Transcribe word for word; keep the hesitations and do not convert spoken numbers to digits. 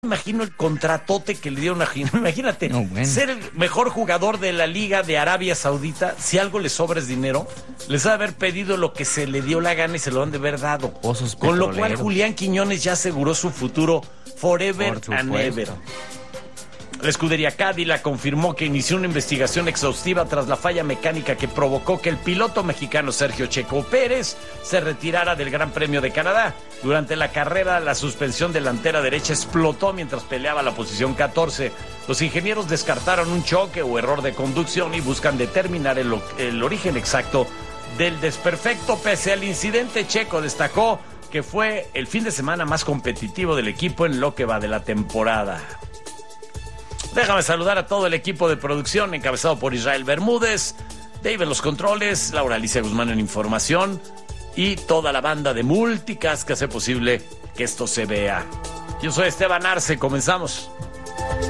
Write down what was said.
Imagino el contratote que le dieron a Jiménez. Imagínate, no, bueno. ser el mejor jugador de la Liga de Arabia Saudita. Si algo le sobra es dinero, les ha de haber pedido lo que se le dio la gana y se lo han de haber dado. Pozos Con lo cual petroleros. Julián Quiñones ya aseguró su futuro forever Por and supuesto. ever. La escudería Cádila confirmó que inició una investigación exhaustiva tras la falla mecánica que provocó que el piloto mexicano Sergio Checo Pérez se retirara del Gran Premio de Canadá. Durante la carrera, la suspensión delantera derecha explotó mientras peleaba la posición catorce. Los ingenieros descartaron un choque o error de conducción y buscan determinar el, el origen exacto del desperfecto. Pese al incidente, Checo destacó que fue el fin de semana más competitivo del equipo en lo que va de la temporada. Déjame saludar a todo el equipo de producción encabezado por Israel Bermúdez, Dave en los controles, Laura Alicia Guzmán en información y toda la banda de Multicast que hace posible que esto se vea. Yo soy Esteban Arce, comenzamos.